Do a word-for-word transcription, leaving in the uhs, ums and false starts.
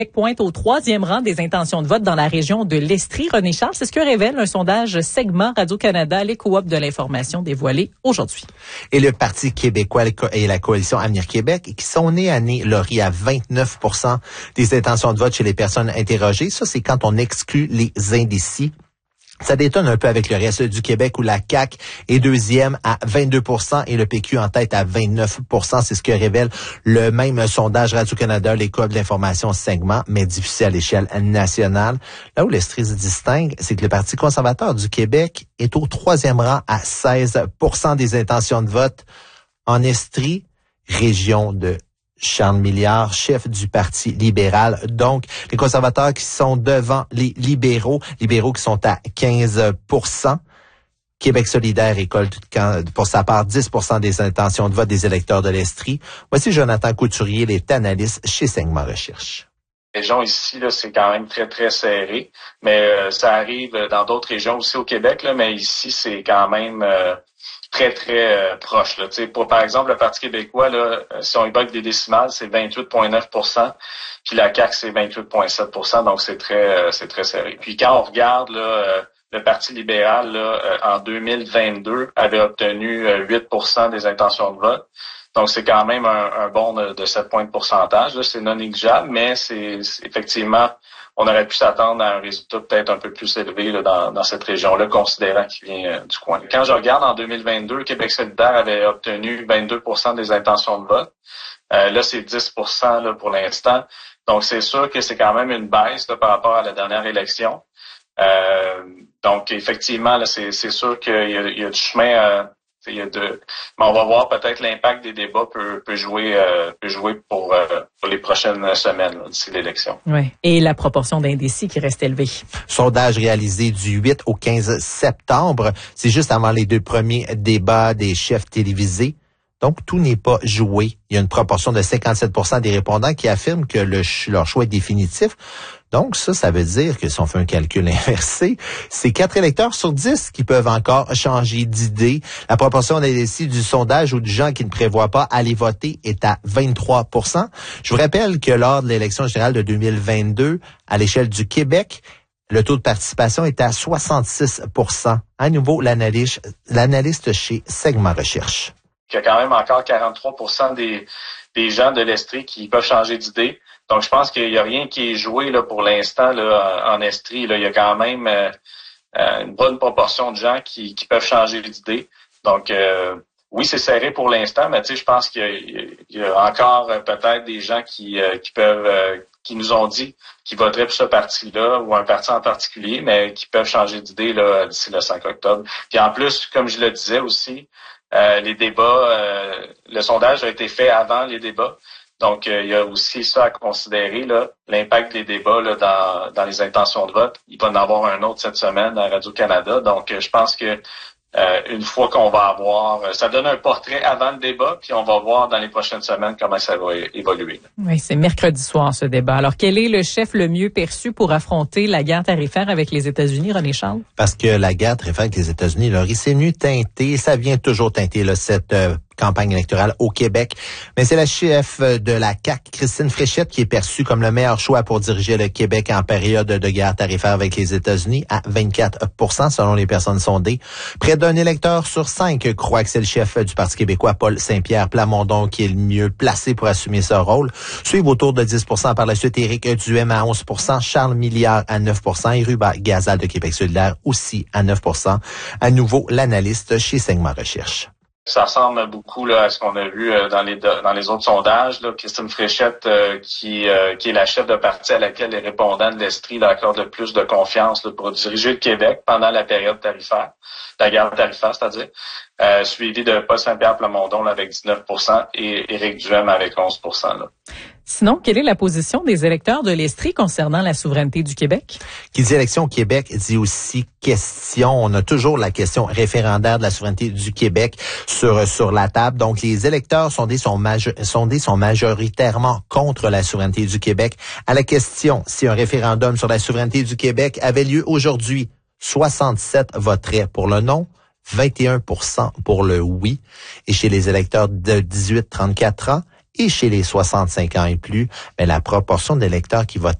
Pointe au troisième rang des intentions de vote dans la région de l'Estrie. René Charles, c'est ce que révèle un sondage segment Radio-Canada, les coops de l'information dévoilé aujourd'hui. Et le Parti québécois et la Coalition Avenir Québec, qui sont nés à nez Laurie à vingt-neuf pour cent des intentions de vote chez les personnes interrogées. Ça, c'est quand on exclut les indécis. Ça détonne un peu avec le reste du Québec où la C A Q est deuxième à vingt-deux pour cent et le P Q en tête à vingt-neuf pour cent. C'est ce que révèle le même sondage Radio-Canada, les coops de l'information segment, mais diffusé à l'échelle nationale. Là où l'Estrie se distingue, c'est que le Parti conservateur du Québec est au troisième rang à seize pour cent des intentions de vote. En Estrie, région de Charles Milliard, chef du Parti libéral. Donc, les conservateurs qui sont devant les libéraux, libéraux qui sont à quinze pour cent. Québec solidaire récolte pour sa part dix pour cent des intentions de vote des électeurs de l'Estrie. Voici Jonathan Couturier, il est analyste chez Segment Recherche. La région ici, là, c'est quand même très, très serré, mais euh, ça arrive dans d'autres régions aussi au Québec, là, mais ici, c'est quand même euh, très, très euh, proche. Là. Pour, par exemple, le Parti québécois, là, si on évoque des décimales, c'est vingt-huit virgule neuf pour cent, puis la C A Q, c'est vingt-huit virgule sept pour cent, donc c'est très euh, c'est très serré. Puis quand on regarde là, euh, le Parti libéral, là, euh, en deux mille vingt-deux, avait obtenu euh, huit pour cent des intentions de vote. Donc, c'est quand même un, un bond de, de sept points de pourcentage. Là, c'est non négligeable, mais c'est, c'est effectivement, on aurait pu s'attendre à un résultat peut-être un peu plus élevé là, dans, dans cette région-là, considérant qu'il vient euh, du coin. Quand je regarde en deux mille vingt-deux, Québec solidaire avait obtenu vingt-deux pour cent des intentions de vote. Euh, là, c'est dix pour cent là, pour l'instant. Donc, c'est sûr que c'est quand même une baisse là, par rapport à la dernière élection. Euh, donc, effectivement, là, c'est, c'est sûr qu'il y a, il y a du chemin à Il y a de, mais on va voir peut-être l'impact des débats peut, peut jouer, euh, peut jouer pour, euh, pour les prochaines semaines là, d'ici l'élection. Oui. Et la proportion d'indécis qui reste élevée. Sondage réalisé du huit au quinze septembre. C'est juste avant les deux premiers débats des chefs télévisés. Donc, tout n'est pas joué. Il y a une proportion de cinquante-sept pour cent des répondants qui affirment que le, leur choix est définitif. Donc, ça, ça veut dire que si on fait un calcul inversé, c'est quatre électeurs sur dix qui peuvent encore changer d'idée. La proportion d'indécis du sondage ou de gens qui ne prévoient pas aller voter est à vingt-trois pour cent. Je vous rappelle que lors de l'élection générale de deux mille vingt-deux, à l'échelle du Québec, le taux de participation est à soixante-six pour cent. À nouveau, l'analyste, l'analyste chez Segment Recherche. Il y a quand même encore quarante-trois pour cent des, des gens de l'Estrie qui peuvent changer d'idée. Donc, je pense qu'il n'y a rien qui est joué là, pour l'instant là, en Estrie. Là. Il y a quand même euh, une bonne proportion de gens qui, qui peuvent changer d'idée. Donc, euh, oui, c'est serré pour l'instant, mais tu sais, je pense qu'il y a, il y a encore euh, peut-être des gens qui, euh, qui peuvent euh, qui nous ont dit qu'ils voteraient pour ce parti-là ou un parti en particulier, mais qui peuvent changer d'idée là, d'ici le cinq octobre. Puis en plus, comme je le disais aussi, Euh, les débats, euh, le sondage a été fait avant les débats. Donc, euh, il y a aussi ça à considérer, là, l'impact des débats là, dans, dans les intentions de vote. Il va en avoir un autre cette semaine à Radio-Canada. Donc, euh, je pense que euh, une fois qu'on va avoir... Ça donne un portrait avant le débat, puis on va voir dans les prochaines semaines comment ça va é- évoluer. Oui, c'est mercredi soir, ce débat. Alors, quel est le chef le mieux perçu pour affronter la guerre tarifaire avec les États-Unis, René Charles? Parce que la guerre tarifaire avec les États-Unis, Laurie, c'est venu teinter, ça vient toujours teinter là, cette euh, campagne électorale au Québec. Mais c'est la chef de la C A Q, Christine Fréchette, qui est perçue comme le meilleur choix pour diriger le Québec en période de guerre tarifaire avec les États-Unis à vingt-quatre pour cent selon les personnes sondées. Près d'un électeur sur cinq croit que c'est le chef du Parti québécois, Paul Saint-Pierre Plamondon, qui est le mieux placé pour assumer ce rôle. Suivent autour de dix pour cent par la suite Éric Duhem à onze pour cent, Charles Milliard à neuf pour cent et Ruba Gazal de Québec solidaire aussi à neuf pour cent. À nouveau, l'analyste chez Segment Recherche. Ça ressemble beaucoup là, à ce qu'on a vu euh, dans les dans les autres sondages. Là. Christine Fréchette, euh, qui euh, qui est la chef de parti à laquelle les répondants de l'Estrie là, accordent le plus de confiance là, pour diriger le Québec pendant la période tarifaire, la guerre tarifaire, c'est-à-dire, euh, suivi de Paul Saint-Pierre Plamondon là, avec dix-neuf pour cent et Éric Duhem avec onze pour cent. Là. Sinon, quelle est la position des électeurs de l'Estrie concernant la souveraineté du Québec? Qui dit élection au Québec dit aussi question. On a toujours la question référendaire de la souveraineté du Québec sur sur la table. Donc, les électeurs sondés sont, majo- sondés sont majoritairement contre la souveraineté du Québec. À la question si un référendum sur la souveraineté du Québec avait lieu aujourd'hui, soixante-sept voteraient pour le non, vingt et un pour cent pour le oui. Et chez les électeurs de dix-huit à trente-quatre ans, Et chez les soixante-cinq ans et plus, ben, la proportion d'électeurs qui votent